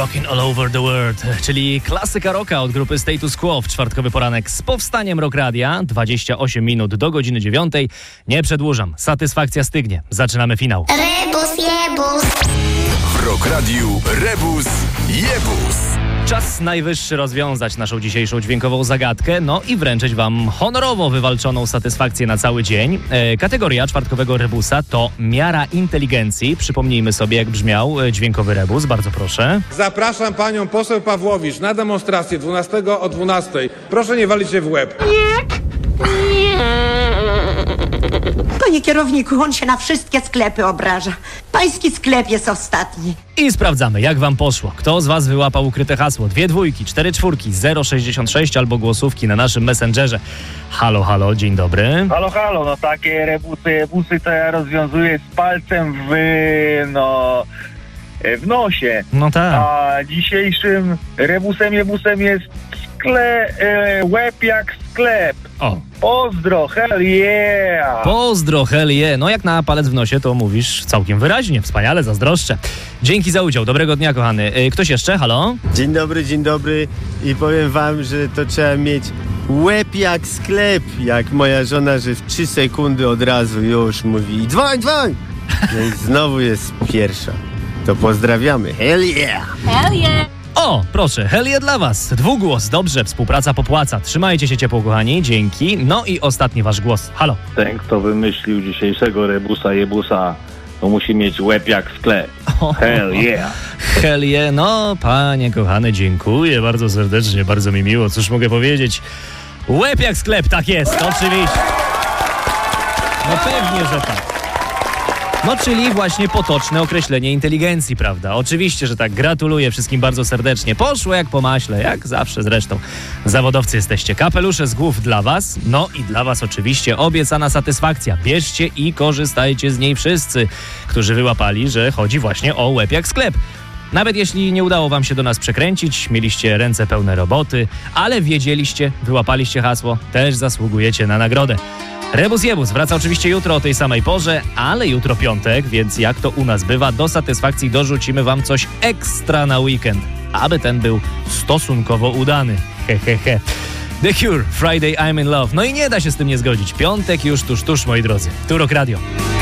Rockin' All Over the World, czyli klasyka rocka od grupy Status Quo w czwartkowy poranek z powstaniem Rock Radia. 28 minut do godziny 9. Nie przedłużam, satysfakcja stygnie. Zaczynamy finał. Rebus jebus. W Rock Radiu Rebus jebus. Czas najwyższy rozwiązać naszą dzisiejszą dźwiękową zagadkę, no i wręczyć wam honorowo wywalczoną satysfakcję na cały dzień. Kategoria czwartkowego rebusa to miara inteligencji. Przypomnijmy sobie, jak brzmiał dźwiękowy rebus. Bardzo proszę. Zapraszam panią poseł Pawłowicz na demonstrację 12 o 12. Proszę nie walić się w łeb. Panie kierowniku, on się na wszystkie sklepy obraża. Pański sklep jest ostatni. I sprawdzamy, jak wam poszło. Kto z was wyłapał ukryte hasło? 2 dwójki, 4 czwórki, 066 albo głosówki na naszym Messengerze. Halo, halo, dzień dobry. Halo, halo, no takie rebusy to ja rozwiązuję z palcem w nosie. No tak. A dzisiejszym rebusem jest łeb jak sklep. O. Pozdro, hell yeah! Pozdro, hell yeah. No jak na palec w nosie, to mówisz całkiem wyraźnie. Wspaniale, zazdroszczę. Dzięki za udział. Dobrego dnia, kochany. Ktoś jeszcze? Halo? Dzień dobry i powiem wam, że to trzeba mieć łeb jak sklep, jak moja żona, że w 3 sekundy od razu już mówi dzwoń! No i znowu jest pierwsza. To pozdrawiamy. Hell yeah! Hell yeah! O, proszę, hell yeah dla was. Dwugłos, dobrze, współpraca popłaca. Trzymajcie się ciepło, kochani, dzięki. No i ostatni wasz głos. Halo? Ten, kto wymyślił dzisiejszego rebusa jebusa, to musi mieć łeb jak sklep. Hell yeah! Hell yeah, no panie kochany, dziękuję bardzo serdecznie, bardzo mi miło. Cóż mogę powiedzieć? Łeb jak sklep, tak jest, oczywiście. No pewnie, że tak. No, czyli właśnie potoczne określenie inteligencji, prawda? Oczywiście, że tak. Gratuluję wszystkim bardzo serdecznie. Poszło jak po maśle, jak zawsze zresztą. Zawodowcy jesteście. Kapelusze z głów dla was. No i dla was oczywiście obiecana satysfakcja. Bierzcie i korzystajcie z niej wszyscy, którzy wyłapali, że chodzi właśnie o łeb jak sklep. Nawet jeśli nie udało wam się do nas przekręcić, mieliście ręce pełne roboty, ale wiedzieliście, wyłapaliście hasło, też zasługujecie na nagrodę. Rebus jebus wraca oczywiście jutro o tej samej porze, ale jutro piątek, więc jak to u nas bywa, do satysfakcji dorzucimy wam coś ekstra na weekend, aby ten był stosunkowo udany. Hehehe. The Cure, Friday I'm in Love. No i nie da się z tym nie zgodzić. Piątek już tuż, moi drodzy. Tu Rock Radio.